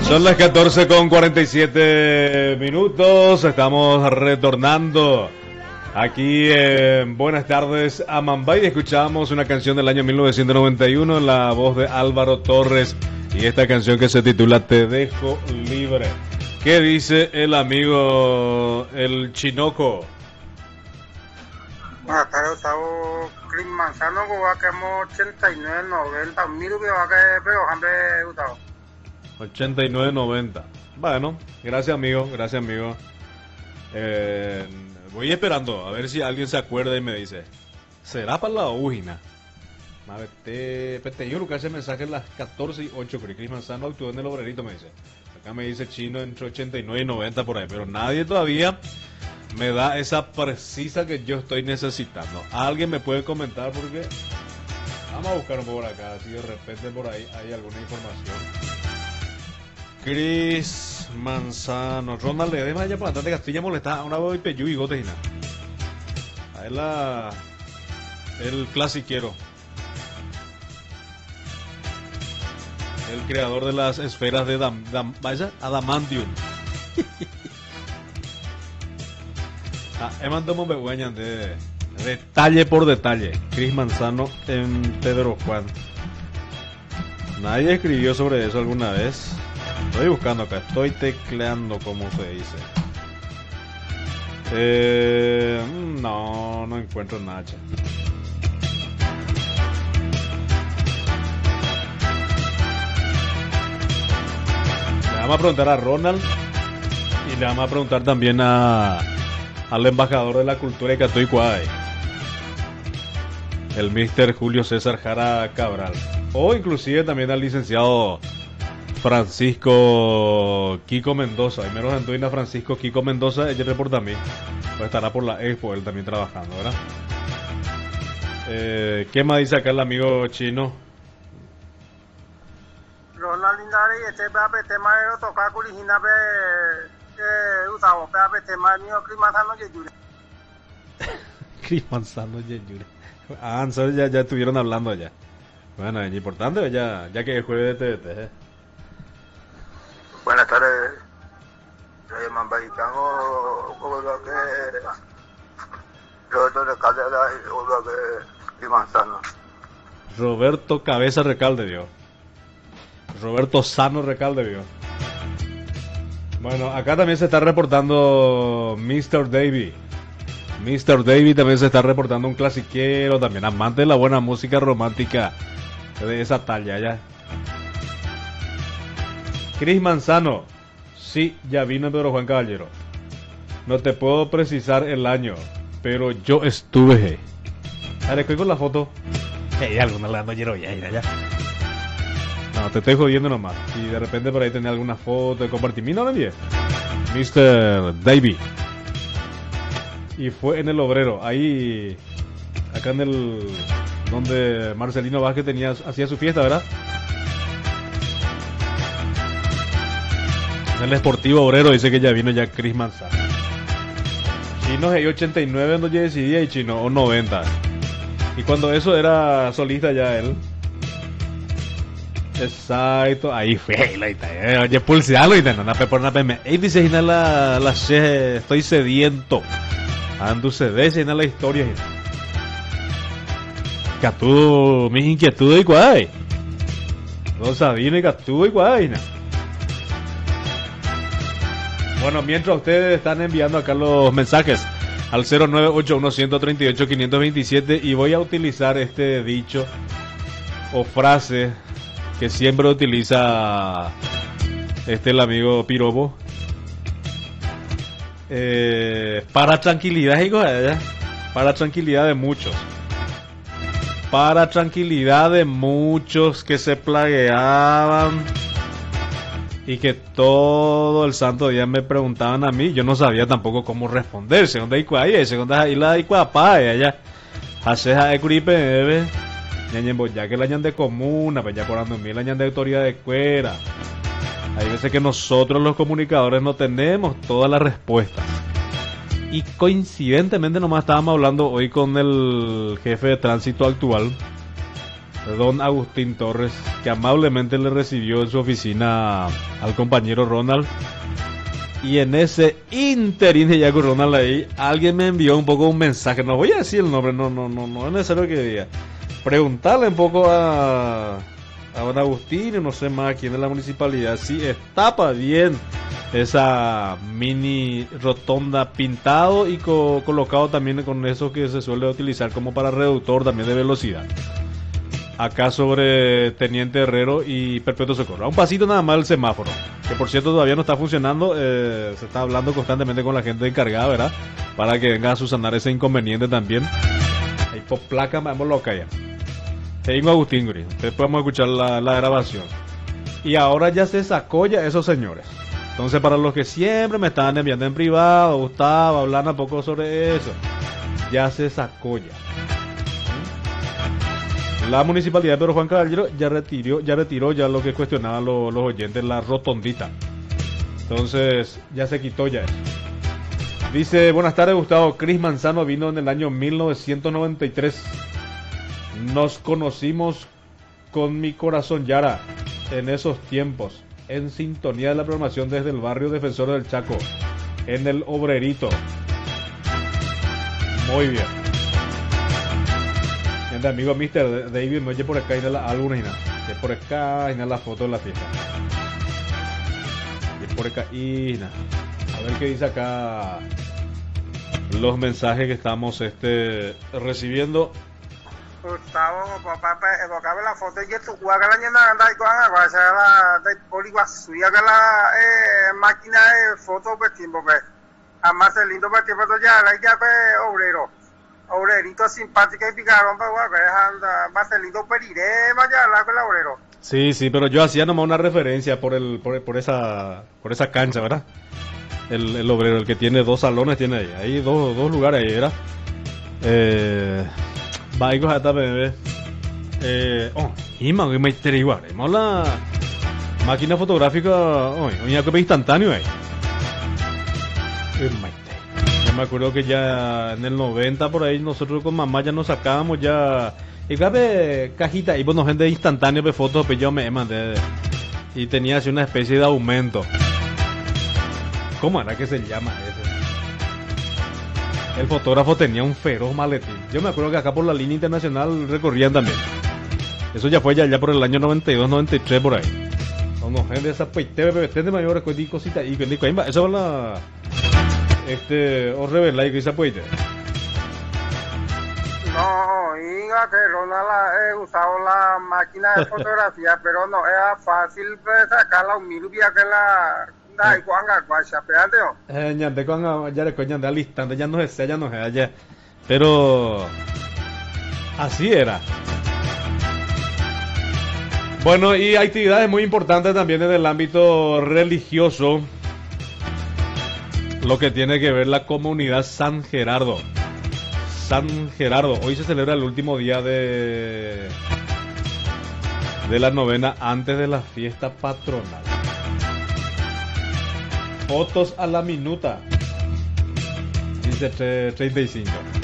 Son las 14:47. Estamos retornando aquí en Buenas tardes a Mambay. Escuchamos una canción del año 1991 en la voz de Álvaro Torres y esta canción que se titula Te dejo libre. ¿Qué dice el amigo el Chinoco? Buenas tardes, Gustavo. Cris Manzano, que va a quemar 89-90. Mil que va a quedar, pero hambre, Gustavo. 89-90. Bueno, gracias amigo, gracias amigo. Voy esperando a ver si alguien se acuerda y me dice, ¿será para la ujina? A ver, yo que hace mensaje a las 14:08, Cris Manzano actuó en el obrerito, me dice. Acá me dice Chino entre 89 y 90 por ahí, pero nadie todavía me da esa precisa que yo estoy necesitando. ¿Alguien me puede comentar? Porque vamos a buscar un poco por acá, si de repente por ahí hay alguna información. Cris Manzano, Ronald Ledesma allá por atrás de Castilla molesta una voz y peyú y goteina. Ahí el clasiquero. El creador de las esferas de Adamantium. Mandamos de detalle por detalle. Cris Manzano en Pedro Juan. Nadie escribió sobre eso alguna vez. Estoy buscando acá, estoy tecleando como se dice. No encuentro nada. Le vamos a preguntar a Ronald y le vamos a preguntar también al embajador de la cultura de Catoicuay, el Mr. Julio César Jara Cabral, o inclusive también al licenciado Francisco Kiko Mendoza. Y menos Antoina Francisco Kiko Mendoza, ella reporta a mí, pues estará por la expo él también trabajando, ¿verdad? ¿Qué más dice acá el amigo Chino? Ronald Lindari, tema de tocar curigina Gustavo, tema mío Cris Manzano Yeyure. Cris Manzano Yeyure. Ya estuvieron hablando allá. Bueno, es importante ya que es jueves de TDT. Buenas tardes. Radio Mambaicano, como lo que Roberto Recalde y lo que Cris Manzano. Roberto Cabeza Recalde vio. Roberto Sano Recalde vio. Bueno, acá también se está reportando Mr. Davey. Mr. Davey también se está reportando, un clasiquero, también amante de la buena música romántica de esa talla ya. Cris Manzano, sí, ya vino Pedro Juan Caballero. No te puedo precisar el año, pero yo estuve. A ver, con la foto. Alguna le ando ayer ya. No, te estoy jodiendo nomás. Si de repente por ahí tenés alguna foto de compartir, no lo envié. Mr. Davey. Y fue en el Obrero, ahí, acá en el, donde Marcelino Vázquez hacía su fiesta, ¿verdad? En el Esportivo Obrero dice que ya vino ya Cris Manzano. Chino hay 89 cuando ya decidía y Chino o 90. Y cuando eso era solista ya él. Exacto, ahí fue, oye, pulsealo y no por una PM. Y dice la estoy sediento. Ando se dice la historia. Catudo, mis inquietudes y guay. No sabía catudo y guay. Bueno, mientras ustedes están enviando acá los mensajes al 0981-138-527 y voy a utilizar este dicho o frase que siempre utiliza el amigo Pirobo para tranquilidad, para tranquilidad de muchos que se plagueaban y que todo el santo día me preguntaban a mí. Yo no sabía tampoco cómo responder. Según ahí la allá hace Ecuripe ya que la ñan de comuna, pues ya por mil la ñan de autoridad de cuera. Hay veces que nosotros los comunicadores no tenemos todas las respuestas. Y coincidentemente nomás estábamos hablando hoy con el jefe de tránsito actual, don Agustín Torres, que amablemente le recibió en su oficina al compañero Ronald. Y en ese interín de ya con Ronald ahí, alguien me envió un poco un mensaje. No voy a decir el nombre, no es necesario que diga. Preguntarle un poco a don Agustín y no sé más quién de la municipalidad si estapa bien esa mini rotonda pintado y colocado también con eso que se suele utilizar como para reductor también de velocidad. Acá sobre Teniente Herrero y Perpetuo Socorro. A un pasito nada más el semáforo, que por cierto todavía no está funcionando. Se está hablando constantemente con la gente encargada, ¿verdad? Para que venga a subsanar ese inconveniente también. Ahí por placa, vamos loca ya. Tengo Agustín Guri. Después podemos escuchar la grabación. Y ahora ya se sacó ya esos señores. Entonces, para los que siempre me estaban enviando en privado, Gustavo, hablando un poco sobre eso, ya se sacó ya. La municipalidad de Pedro Juan Caballero ya retiró ya lo que cuestionaban los oyentes, la rotondita. Entonces, ya se quitó ya eso. Dice, buenas tardes Gustavo, Cris Manzano vino en el año 1993. Nos conocimos con mi corazón Yara en esos tiempos, en sintonía de la programación desde el barrio Defensor del Chaco, en el Obrerito. Muy bien. Mi amigo Mr. David me oye por acá y no la álbumes y nada. De por acá y nada la foto de la fiesta. Y por acá y nada. A ver qué dice acá los mensajes que estamos recibiendo. Gustavo, papá, evocaba la foto y tu juega la ñana anda y con agua, o sea, la de poliguasuya que la máquina de foto pues tiempo pues. Además es lindo pues tiempo ya la ya pues obrero. Obrerito simpática y picarón, pues anda más el lindo periré, vaya la con el obrero. Sí, pero yo hacía nomás una referencia por esa cancha, ¿verdad? El obrero, el que tiene 2 salones tiene ahí dos lugares ahí, ¿verdad? Baikos hasta bebé. Ima que me igual. La máquina fotográfica, oye, que instantáneo ahí. Yo me acuerdo que ya en el 90 por ahí nosotros con mamá ya nos sacábamos ya y cabe cajita y bueno, gente instantáneo de fotos, pues yo me mandé y tenía así una especie de aumento. ¿Cómo era que se llama eso? El fotógrafo tenía un feroz maletín. Yo me acuerdo que acá por la línea internacional recorrían también. Eso ya fue ya por el año 92, 93 por ahí. Uno gente esa de mayores cositas y dico, eso va la os revela y que se puede. No, diga que Ronald usaba la máquina de fotografía, pero no era fácil pues, sacar la humilde que la dai cuanga guacha, espérate. Ñande cuanga ya le coñan al instante, ya no sé, ya. Pero así era. Bueno, y actividades muy importantes también en el ámbito religioso. Lo que tiene que ver la comunidad San Gerardo. Hoy se celebra el último día de la novena antes de la fiesta patronal. Fotos a la minuta. Dice 35.